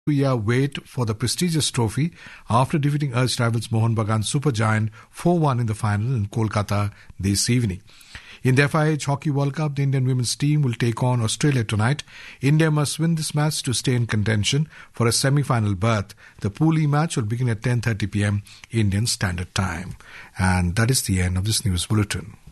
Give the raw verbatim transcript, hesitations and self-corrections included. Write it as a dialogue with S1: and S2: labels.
S1: two-year wait for the prestigious trophy after defeating erst rivals Mohun Bagan Supergiant four one in the final in Kolkata this evening. In the F I H Hockey World Cup, the Indian women's team will take on Australia tonight. India must win this match to stay in contention for a semi-final berth. The Pool E match will begin at ten thirty p.m. Indian Standard Time. And that is the end of this news bulletin.